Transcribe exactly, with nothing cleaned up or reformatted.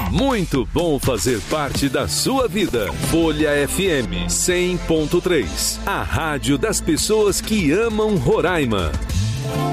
Muito bom fazer parte da sua vida. Folha F M cem ponto três, a rádio das pessoas que amam Roraima.